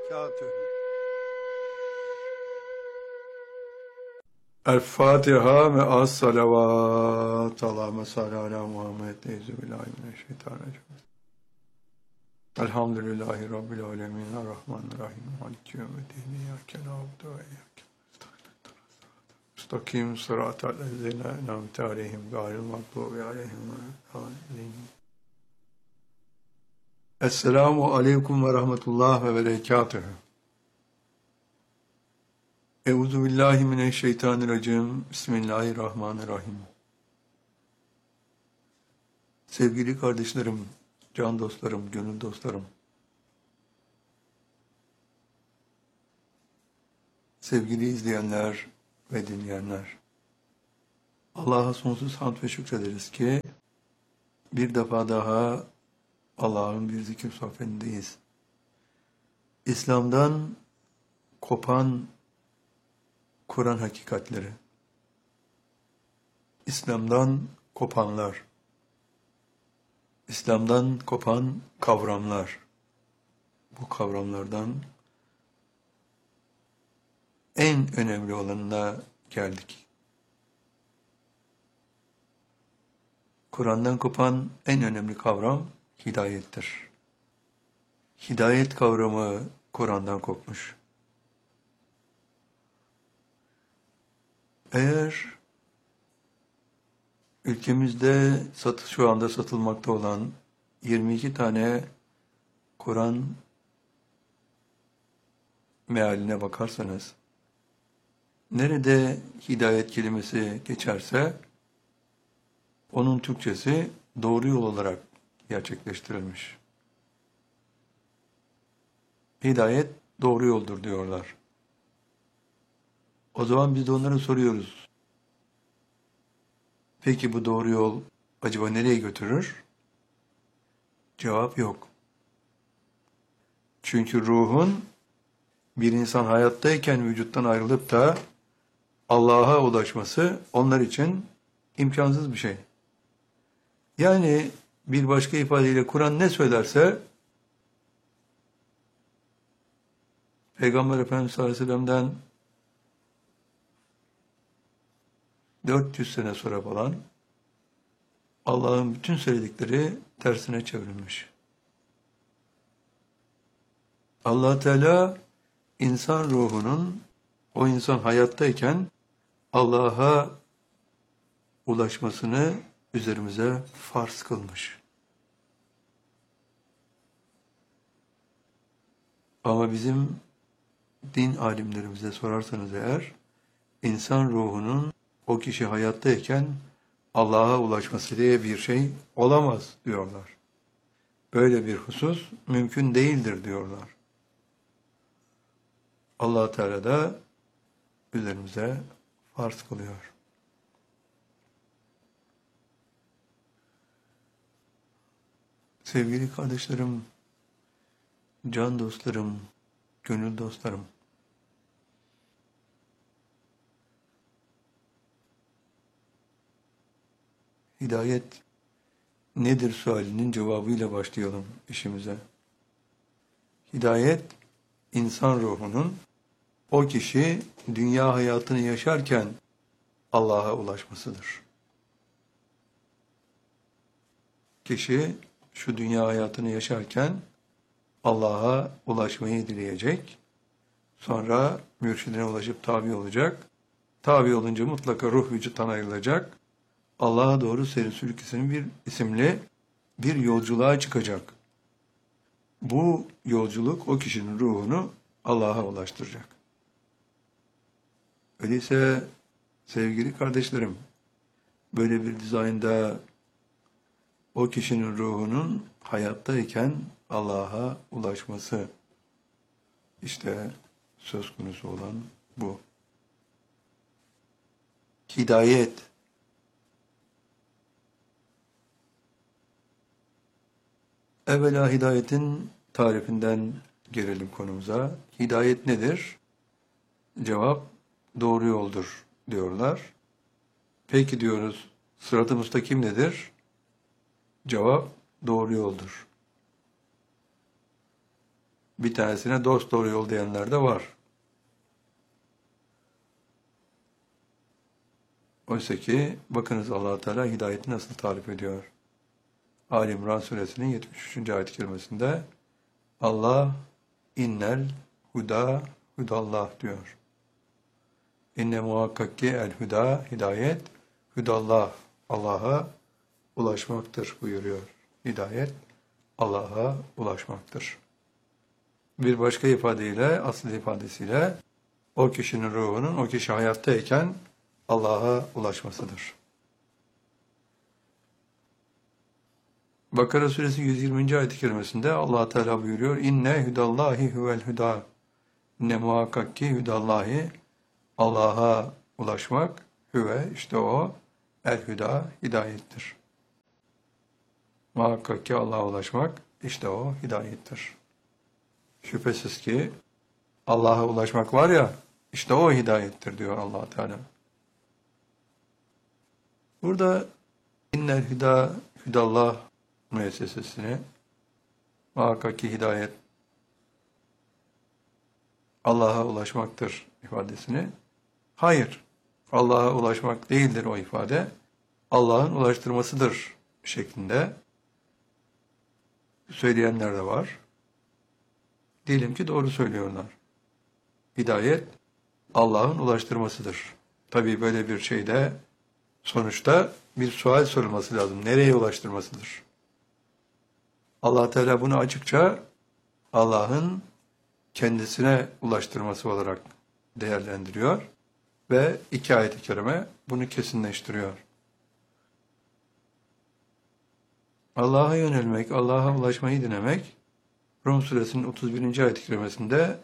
وبركاته. El Fatiha ve as-salavat. Allahümme salli ala Muhammed. Euzubillahimineşşeytanirracim. Elhamdülillahi Rabbil alemin. Errahmanirrahim. Maliki yevmiddin. İyyâke na'budu ve iyyâke nestaîn. Müstakim sıratal lezîne en'amte aleyhim gâyril mağdûbi aleyhim veleddâllîn. Esselamu aleyküm ve rahmetullah ve berekâtuhu. Euzubillahimineşşeytanirracim. Bismillahirrahmanirrahim. Sevgili kardeşlerim, can dostlarım, gönül dostlarım. Sevgili izleyenler ve dinleyenler. Allah'a sonsuz hamd ve şükrederiz ki bir defa daha Allah'ın bir zikir sohbetindeyiz. İslam'dan kopan Kur'an hakikatleri, İslam'dan kopanlar, İslam'dan kopan kavramlar, bu kavramlardan en önemli olanına geldik. Kur'an'dan kopan en önemli kavram hidayettir. Hidayet kavramı Kur'an'dan kopmuş. Eğer ülkemizde şu anda satılmakta olan 22 tane Kur'an mealine bakarsanız, nerede hidayet kelimesi geçerse, onun Türkçesi doğru yol olarak gerçekleştirilmiş. Hidayet doğru yoldur diyorlar. O zaman biz de onlara soruyoruz. Peki bu doğru yol acaba nereye götürür? Cevap yok. Çünkü ruhun bir insan hayattayken vücuttan ayrılıp da Allah'a ulaşması onlar için imkansız bir şey. Yani bir başka ifadeyle Kur'an ne söylerse Peygamber Efendimiz sallallahu aleyhi ve sellem'den 400 sene sonra falan Allah'ın bütün söyledikleri tersine çevrilmiş. Allah Teala insan ruhunun o insan hayattayken Allah'a ulaşmasını üzerimize farz kılmış. Ama bizim din alimlerimize sorarsanız eğer, insan ruhunun o kişi hayattayken Allah'a ulaşması diye bir şey olamaz diyorlar. Böyle bir husus mümkün değildir diyorlar. Allah Teala da üzerimize farz kılıyor. Sevgili kardeşlerim, can dostlarım, gönül dostlarım, hidayet nedir sualinin cevabıyla başlayalım işimize. Hidayet, insan ruhunun o kişi dünya hayatını yaşarken Allah'a ulaşmasıdır. Kişi şu dünya hayatını yaşarken Allah'a ulaşmayı dileyecek, sonra mürşidine ulaşıp tabi olacak, tabi olunca mutlaka ruh vücuttan ayrılacak, Allah'a doğru seyir sülüküsünün isimli bir yolculuğa çıkacak. Bu yolculuk o kişinin ruhunu Allah'a ulaştıracak. Öyleyse sevgili kardeşlerim, böyle bir dizaynda o kişinin ruhunun hayattayken Allah'a ulaşması işte söz konusu olan bu. Hidayet. Evvela hidayetin tarifinden gelelim konumuza. Hidayet nedir? Cevap doğru yoldur diyorlar. Peki diyoruz, sırat-ı müstakim nedir? Cevap doğru yoldur. Bir tanesine dost doğru yol diyenler de var. Oysa ki bakınız Allah Teala hidayeti nasıl tarif ediyor. Ali İmran suresinin 73. ayet-i kerimesinde Allah innel huda hudallah diyor. İnne muhakkak ki el huda hidayet hudallah Allah'a ulaşmaktır buyuruyor. Hidayet Allah'a ulaşmaktır. Bir başka ifadeyle, asıl ifadesiyle o kişinin ruhunun o kişi hayattayken Allah'a ulaşmasıdır. Bakara suresi 120. ayet-i kerimesinde Allah Teala buyuruyor: İnne hudallahi huvel huda. Ne muhakkak ki hudallahi Allah'a ulaşmak, hüve işte o el huda hidayettir. Muhakkak ki Allah'a ulaşmak işte o hidayettir. Şüphesiz ki Allah'a ulaşmak var ya, işte o hidayettir diyor Allah Teala. Burada innel huda hudallah müessesesini muhakkak ki hidayet Allah'a ulaşmaktır ifadesini, hayır, Allah'a ulaşmak değildir o ifade, Allah'ın ulaştırmasıdır şeklinde söyleyenler de var. Diyelim ki doğru söylüyorlar. Hidayet Allah'ın ulaştırmasıdır. Tabii böyle bir şeyde sonuçta bir sual sorulması lazım. Nereye ulaştırmasıdır? Allah Teala bunu açıkça Allah'ın kendisine ulaştırması olarak değerlendiriyor ve 2 ayet-i kerime bunu kesinleştiriyor. Allah'a yönelmek, Allah'a ulaşmayı dilemek, Rum suresinin 31. ayet-i kerimesinde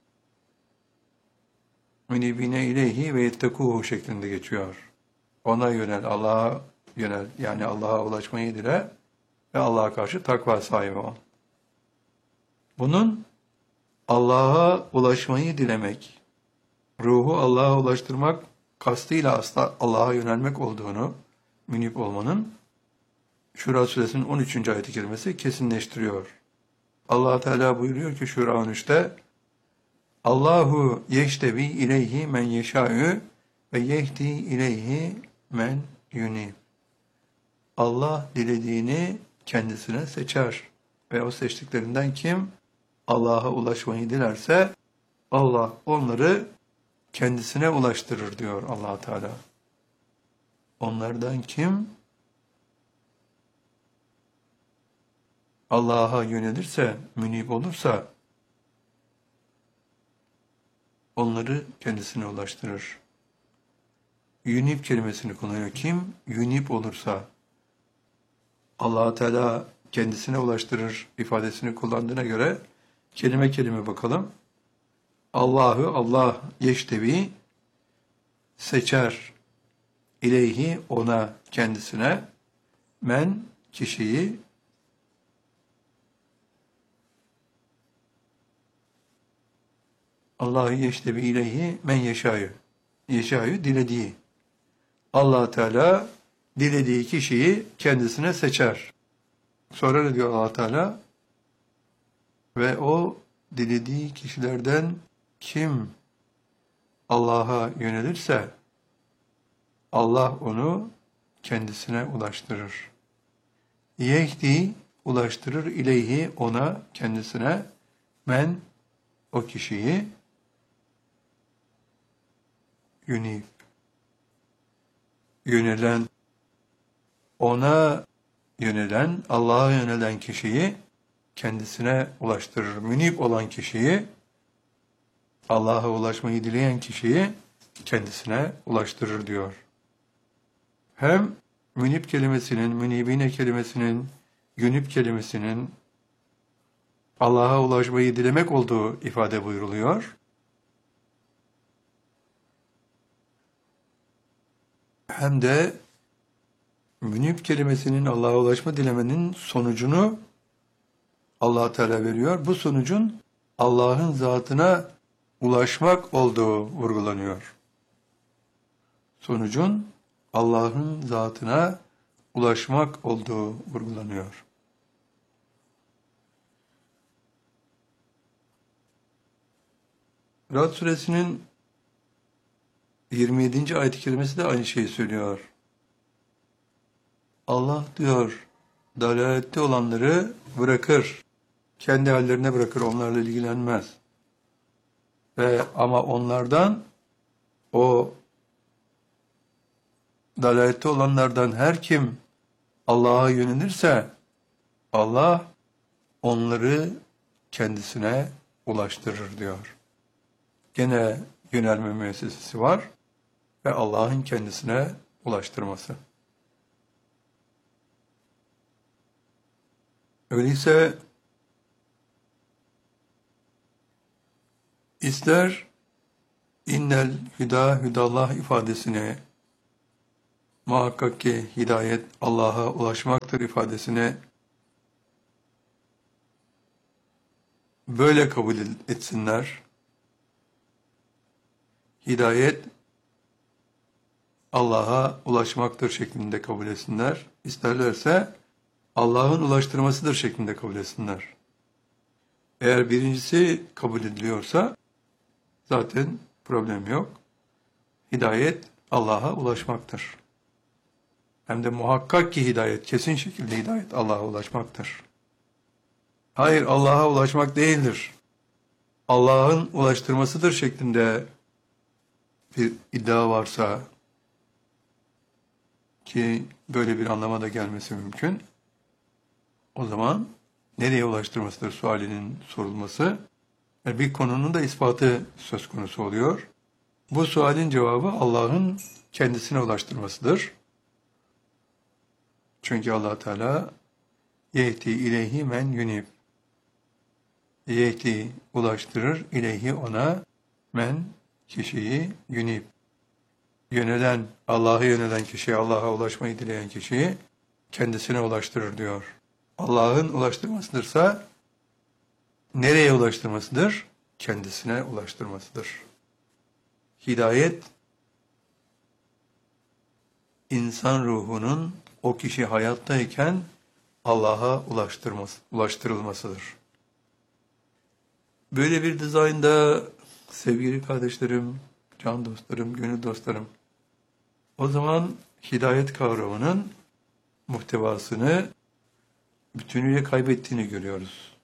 münibine ileyhi ve yettekuhu şeklinde geçiyor. Ona yönel, Allah'a yönel, yani Allah'a ulaşmayı dile ve Allah'a karşı takva sahibi ol. Bunun Allah'a ulaşmayı dilemek, ruhu Allah'a ulaştırmak kastıyla aslında Allah'a yönelmek olduğunu, münip olmanın Şura suresinin 13. ayet-i kerimesi kesinleştiriyor. Allah Teala buyuruyor ki Şura 13'te Allahu yeştebi ileyhi men yeşâ'ü ve yehdi ileyhi men yunib. Allah dilediğini kendisine seçer ve o seçtiklerinden kim Allah'a ulaşmayı dilerse Allah onları kendisine ulaştırır diyor Allah Teala. Onlardan kim Allah'a yönelirse, münib olursa onları kendisine ulaştırır. Yunib kelimesini kullanıyor. Kim yunib olursa Allah Teala kendisine ulaştırır ifadesini kullandığına göre kelime kelime bakalım. Allah yeştevi seçer ileyhi ona kendisine men kişiyi Allah'ı yeştevi ileyhi men yeşâ'yü dilediği. Allah Teala dilediği kişiyi kendisine seçer. Sonra ne diyor Allah Teala? Ve o dilediği kişilerden kim Allah'a yönelirse Allah onu kendisine ulaştırır. Yehdi ulaştırır ileyhi ona kendisine men o kişiyi yunib yönelen ona yönelen Allah'a yönelen kişiyi kendisine ulaştırır. Münib olan kişiyi Allah'a ulaşmayı dileyen kişiyi kendisine ulaştırır diyor. Hem münib kelimesinin, münibine kelimesinin, yunib kelimesinin Allah'a ulaşmayı dilemek olduğu ifade buyruluyor. Hem de münib kelimesinin Allah'a ulaşma dilemenin sonucunu Allah Teala veriyor. Bu sonucun Allah'ın zatına ulaşmak olduğu vurgulanıyor. Sonucun Allah'ın zatına ulaşmak olduğu vurgulanıyor. Ra'd suresinin 27. ayet-i kerimesi de aynı şeyi söylüyor. Allah diyor, dalalette olanları bırakır. Kendi hallerine bırakır, onlarla ilgilenmez. Ama onlardan, o dalalette olanlardan her kim Allah'a yönelirse, Allah onları kendisine ulaştırır diyor. Gene yönelme müessesesi var ve Allah'ın kendisine ulaştırması. Öyleyse ister innel hüda hüdallah ifadesini, muhakkak ki hidayet Allah'a ulaşmaktır ifadesini böyle kabul etsinler. Hidayet Allah'a ulaşmaktır şeklinde kabul etsinler. İsterlerse Allah'ın ulaştırmasıdır şeklinde kabul etsinler. Eğer birincisi kabul ediliyorsa zaten problem yok. Hidayet Allah'a ulaşmaktır. Hem de muhakkak ki hidayet, kesin şekilde hidayet Allah'a ulaşmaktır. Hayır, Allah'a ulaşmak değildir. Allah'ın ulaştırmasıdır şeklinde bir iddia varsa, ki böyle bir anlama da gelmesi mümkün, o zaman nereye ulaştırmasıdır sualinin sorulması, bir konunun da ispatı söz konusu oluyor. Bu sualin cevabı Allah'ın kendisine ulaştırmasıdır. Çünkü Allah Teala yehdi ileyhi men yunib. Yehdi ulaştırır, ileyhi ona, men kişiyi yunib. Yönelen, Allah'a yönelen kişi, Allah'a ulaşmayı dileyen kişiyi kendisine ulaştırır diyor. Allah'ın ulaştırmasıdırsa nereye ulaştırmasıdır? Kendisine ulaştırmasıdır. Hidayet, insan ruhunun o kişi hayattayken Allah'a ulaştırılmasıdır. Böyle bir dizaynda sevgili kardeşlerim, can dostlarım, gönül dostlarım, o zaman hidayet kavramının muhtevasını bütünüyle kaybettiğini görüyoruz.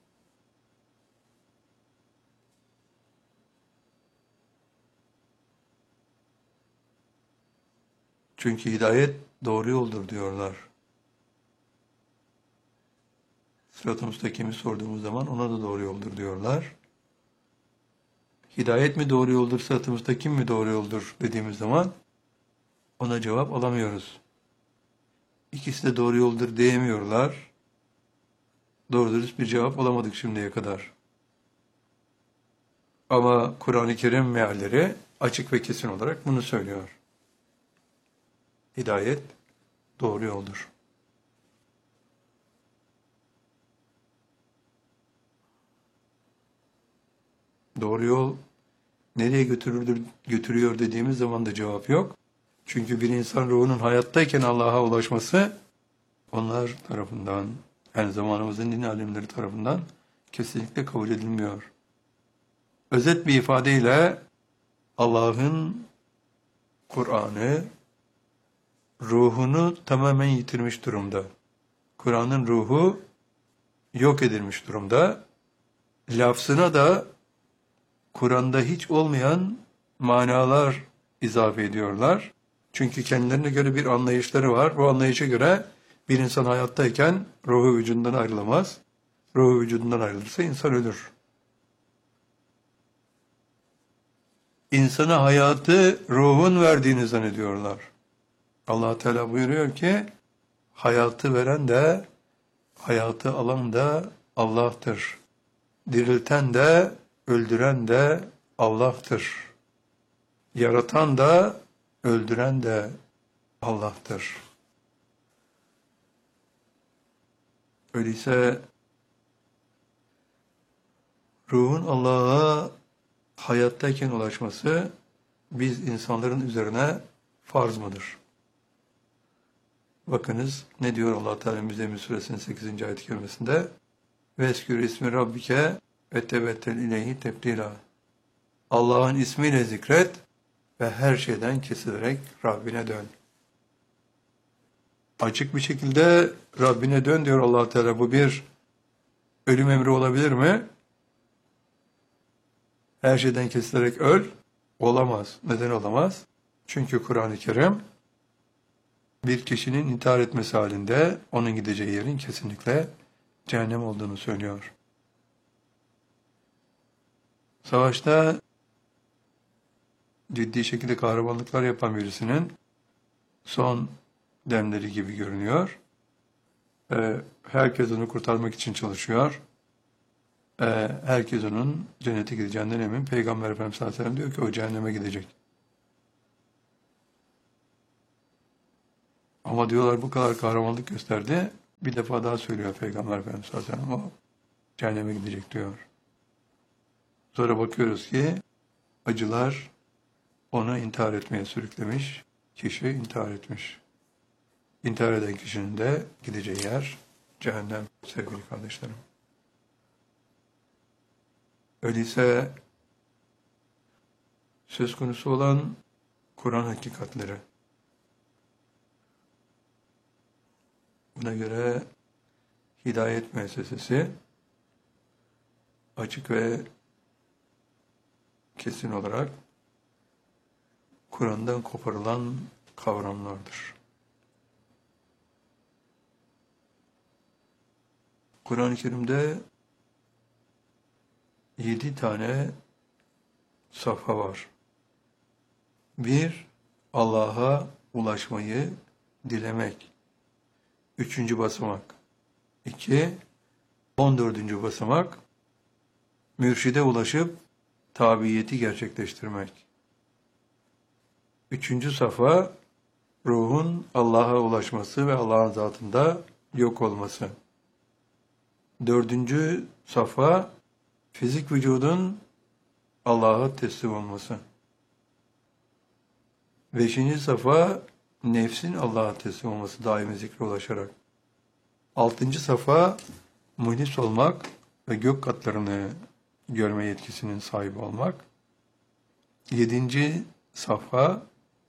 Çünkü hidayet doğru yoldur diyorlar. Sırat-ı müstakimi sorduğumuz zaman ona da doğru yoldur diyorlar. Hidayet mi doğru yoldur, sırat-ı müstakim mi doğru yoldur dediğimiz zaman ona cevap alamıyoruz. İkisi de doğru yoldur diyemiyorlar. Doğru dürüst bir cevap alamadık şimdiye kadar. Ama Kur'an-ı Kerim mealleri açık ve kesin olarak bunu söylüyor. Hidayet doğru yoldur. Doğru yol nereye götürüyor dediğimiz zaman da cevap yok. Çünkü bir insan ruhunun hayattayken Allah'a ulaşması onlar tarafından, yani zamanımızın din alimleri tarafından kesinlikle kabul edilmiyor. Özet bir ifadeyle Allah'ın Kur'an'ı ruhunu tamamen yitirmiş durumda. Kur'an'ın ruhu yok edilmiş durumda. Lafzına da Kur'an'da hiç olmayan manalar izafe ediyorlar. Çünkü kendilerine göre bir anlayışları var. Bu anlayışa göre bir insan hayattayken ruhu vücudundan ayrılamaz. Ruhu vücudundan ayrılırsa insan ölür. İnsana hayatı ruhun verdiğini zannediyorlar. Allah Teala buyuruyor ki, hayatı veren de, hayatı alan da Allah'tır. Dirilten de, öldüren de Allah'tır. Yaratan da, öldüren de Allah'tır. Öyleyse ruhun Allah'a hayattayken ulaşması biz insanların üzerine farz mıdır? Bakınız ne diyor Allah Teala Müzzemmil Suresinin 8. ayet-i kerimesinde: "Veskür ismi rabbike ve tebettel ileyhi tebdila." Allah'ın ismiyle zikret ve her şeyden kesilerek Rabbine dön. Açık bir şekilde Rabbine dön diyor Allah Teala. Bu bir ölüm emri olabilir mi? Her şeyden kesilerek öl. Olamaz. Neden olamaz? Çünkü Kur'an-ı Kerim bir kişinin intihar etmesi halinde onun gideceği yerin kesinlikle cehennem olduğunu söylüyor. Savaşta ciddi şekilde kahramanlıklar yapan birisinin son demleri gibi görünüyor. Herkes onu kurtarmak için çalışıyor. Herkes onun cennete gideceğinden emin. Peygamber Efendimiz sallallahu aleyhi ve sellem diyor ki o cehenneme gidecek. Ama diyorlar bu kadar kahramanlık gösterdi. Bir defa daha söylüyor Peygamber Efendimiz sallallahu aleyhi ve sellem o cehenneme gidecek diyor. Sonra bakıyoruz ki acılar onu intihar etmeye sürüklemiş. Kişi intihar etmiş. İntihar eden kişinin de gideceği yer cehennem sevgili kardeşlerim. Öyleyse söz konusu olan Kur'an hakikatleri. Buna göre Hidayet Müessesesi açık ve kesin olarak Kur'an'dan koparılan kavramlardır. Kur'an-ı Kerim'de 7 tane safha var. 1. Allah'a ulaşmayı dilemek. 3. basamak. 2. 14. basamak. Mürşide ulaşıp tabiyeti gerçekleştirmek. 3. safha ruhun Allah'a ulaşması ve Allah'ın zatında yok olması. 4. safha fizik vücudun Allah'a teslim olması. 5. safha nefsin Allah'a teslim olması daimi zikre ulaşarak. 6. safha muhlis olmak ve gök katlarını görme yetkisinin sahibi olmak. 7. safha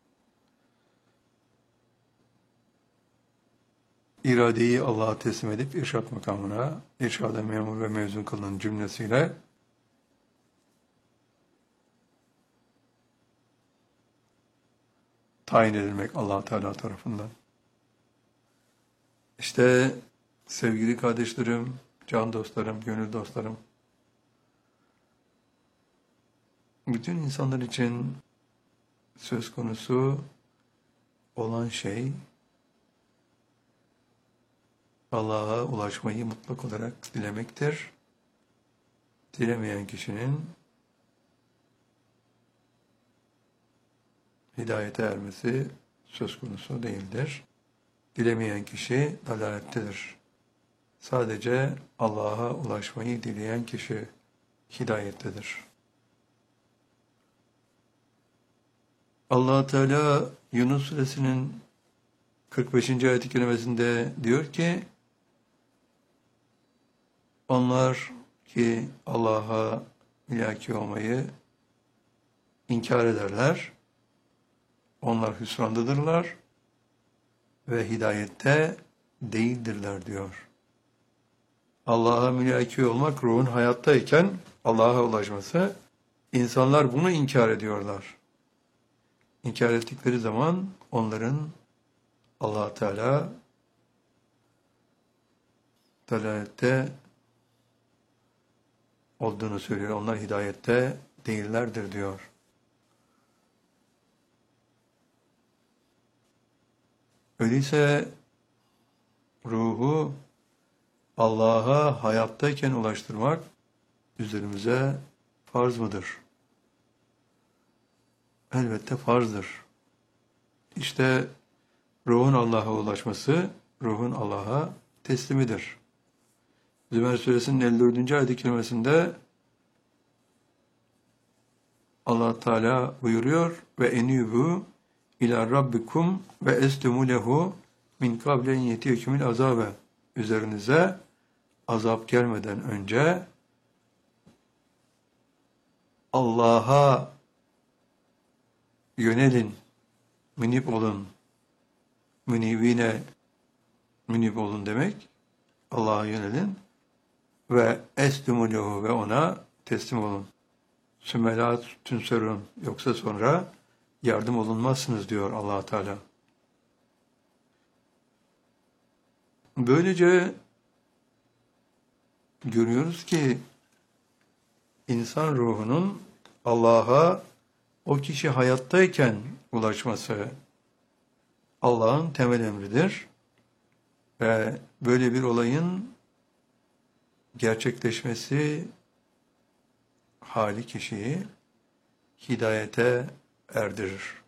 iradeyi Allah'a teslim edip irşad makamına, irşada memur ve mezun kılınan cümlesiyle tayin edilmek Allah Teala tarafından. İşte sevgili kardeşlerim, can dostlarım, gönül dostlarım, bütün insanlar için söz konusu olan şey Allah'a ulaşmayı mutlak olarak dilemektir. Dilemeyen kişinin hidayete ermesi söz konusu değildir. Dilemeyen kişi dalalettedir. Sadece Allah'a ulaşmayı dileyen kişi hidayettedir. Allah Teala Yunus Suresinin 45. ayet-i kerimesinde diyor ki, onlar ki Allah'a ilaki olmayı inkar ederler, onlar hüsrandadırlar ve hidayette değildirler diyor. Allah'a mülaki olmak ruhun hayattayken Allah'a ulaşması, insanlar bunu inkar ediyorlar. İnkar ettikleri zaman onların Allah Teala dalalette olduğunu söylüyor. Onlar hidayette değillerdir diyor. Öyleyse ruhu Allah'a hayattayken ulaştırmak üzerimize farz mıdır? Elbette farzdır. İşte ruhun Allah'a ulaşması, ruhun Allah'a teslimidir. Zümer Suresinin 54. ayet-i kerimesinde Allah Teala buyuruyor ve enübü ila rabbikum ve eslimu lehu min kablen yetiyekumul azabe. Üzerinize azap gelmeden önce Allah'a yönelin, münib olun, münibine münib olun demek. Allah'a yönelin ve eslimu lehu ve ona teslim olun. Sümelat tünserun, yoksa sonra yardım olunmazsınız diyor Allah Teala. Böylece görüyoruz ki insan ruhunun Allah'a o kişi hayattayken ulaşması Allah'ın temel emridir ve böyle bir olayın gerçekleşmesi hali kişiyi hidayete erdirir.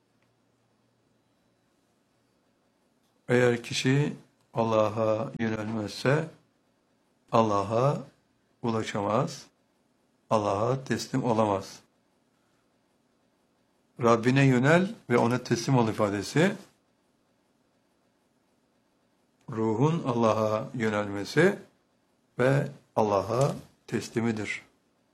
Eğer kişi Allah'a yönelmezse Allah'a ulaşamaz, Allah'a teslim olamaz. Rabbine yönel ve ona teslim ol ifadesi, ruhun Allah'a yönelmesi ve Allah'a teslimidir.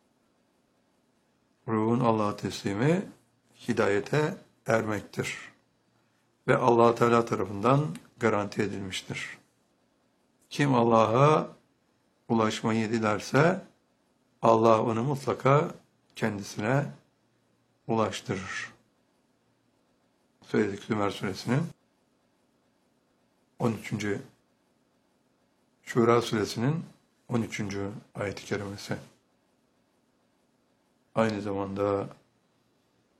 Ruhun Allah'a teslimi hidayete ermektir ve Allah Teala tarafından garanti edilmiştir. Kim Allah'a ulaşmayı dilerse Allah onu mutlaka kendisine ulaştırır. Söyledik Zümer suresinin 13. Şura suresinin 13. ayet-i kerimesi. Aynı zamanda